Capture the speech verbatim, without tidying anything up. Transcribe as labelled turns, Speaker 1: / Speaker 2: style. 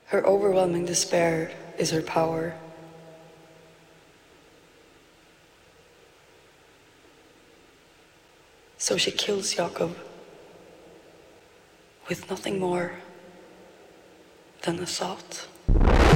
Speaker 1: Her overwhelming despair is her power. So she kills Jakob with nothing more than assault.